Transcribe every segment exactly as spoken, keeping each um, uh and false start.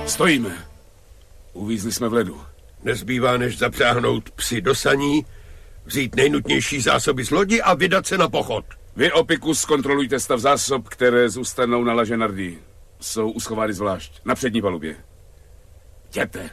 Stojíme. Uvízli jsme v ledu. Nezbývá, než zapřáhnout psy do saní, vzít nejnutnější zásoby z lodi a vydat se na pochod. Vy, Opiku, zkontrolujte stav zásob, které zůstanou na laže Nardi. Jsou uschovány zvlášť, na přední palubě. Jděte.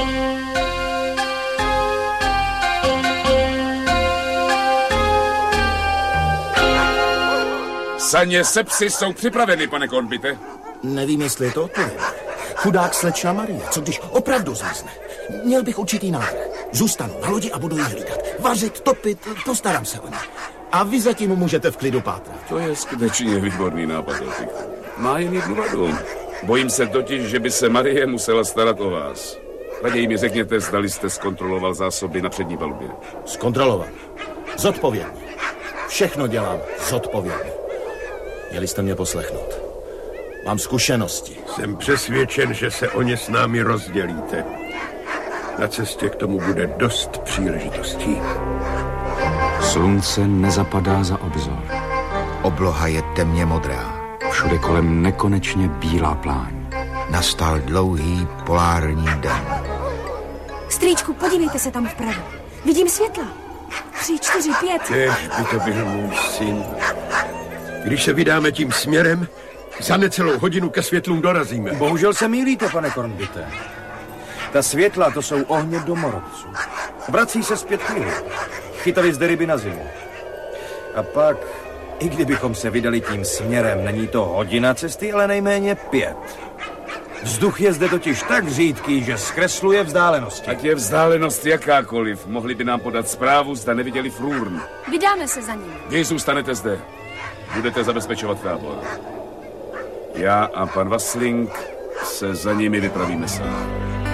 Saně se psy jsou připraveny, pane Kornbite. Nevím, jestli je to odpověď. Chudák slečna Marie, co když opravdu zmizne? Měl bych určitý návrh. Zůstanu na lodi a budu ji hlídat. Vařit, topit, postarám se o ně. A vy zatím můžete v klidu pátrat. To je skutečně výborný nápad, Opiku. Má jen jednu vadu. Bojím se totiž, že by se Marie musela starat o vás. Raději mi řekněte, zdali jste zkontroloval zásoby na přední palubě. Zkontrolovat. Zodpovědně. Všechno dělám zodpovědně. Měli jste mě poslechnout. Mám zkušenosti. Jsem přesvědčen, že se o ně s námi rozdělíte. Na cestě k tomu bude dost příležitostí. Slunce nezapadá za obzor. Obloha je temně modrá. Všude kolem nekonečně bílá pláň. Nastal dlouhý polární den. Strýčku, podívejte se tam vpravo. Vidím světla. Tři, čtyři, pět. Kež by to byl můj syn. Když se vydáme tím směrem, za necelou hodinu ke světlům dorazíme. Bohužel se mýlíte, pane Kornbite. Ta světla, to jsou ohně domorodců. Vrací se zpět k jihu. Chytali zde ryby na zimu. A pak, i kdybychom se vydali tím směrem, není to hodina cesty, ale nejméně pět. Vzduch je zde totiž tak řídký, že zkresluje vzdálenosti. Ať je vzdálenost jakákoliv, mohli by nám podat zprávu, zda neviděli Frůrn. Vydáme se za ním. Vy zůstanete zde. Budete zabezpečovat tábor. Já a pan Vasling se za nimi vypravíme sám.